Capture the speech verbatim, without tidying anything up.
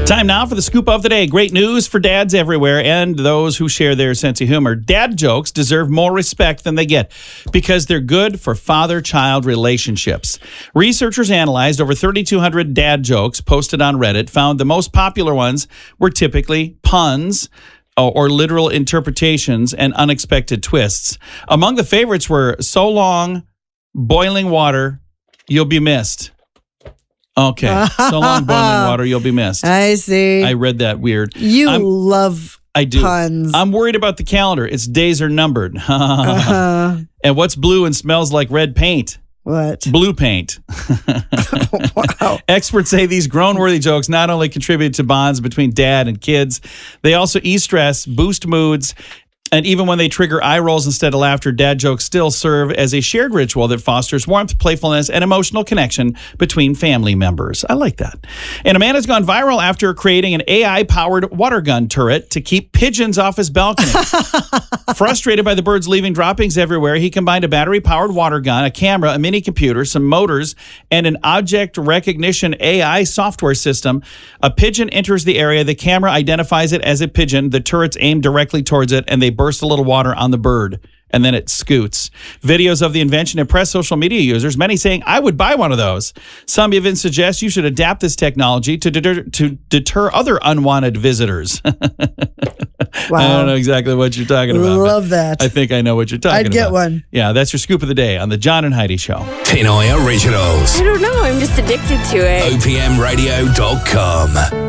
Time now for the scoop of the day. Great news for dads everywhere and those who share their sense of humor. Dad jokes deserve more respect than they get because they're good for father-child relationships. Researchers analyzed over thirty-two hundred dad jokes posted on Reddit, found the most popular ones were typically puns or literal interpretations and unexpected twists. Among the favorites were "So long, boiling water, you'll be missed." Okay. So long, boiling water, you'll be missed. I see. I read that weird. You I'm, love I do. puns. I'm worried about the calendar. Its days are numbered. uh-huh. And what's blue and smells like red paint? What? Blue paint. Wow. Experts say these grown-worthy jokes not only contribute to bonds between dad and kids, they also ease stress, boost moods, and even when they trigger eye rolls instead of laughter, dad jokes still serve as a shared ritual that fosters warmth, playfulness, and emotional connection between family members. I like that. And a man has gone viral after creating an A I-powered water gun turret to keep pigeons off his balcony. Frustrated by the birds leaving droppings everywhere, he combined a battery-powered water gun, a camera, a mini computer, some motors, and an object recognition A I software system. A pigeon enters the area. The camera identifies it as a pigeon. The turret's aimed directly towards it, and they burst a little water on the bird, and then it scoots. Videos of the invention impress social media users, many saying, "I would buy one of those." Some even suggest you should adapt this technology to deter, to deter other unwanted visitors. Wow. I don't know exactly what you're talking about. Love that. I think I know what you're talking I'd about. I'd get one. Yeah, that's your scoop of the day on the John and Heidi Show. Pinoy Originals. I don't know. I'm just addicted to it. O P M radio dot com